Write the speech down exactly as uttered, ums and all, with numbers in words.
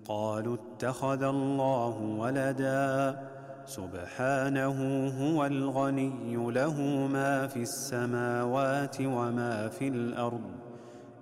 قالوا اتخذ الله ولدا سبحانه هو الغني له ما في السماوات وما في الأرض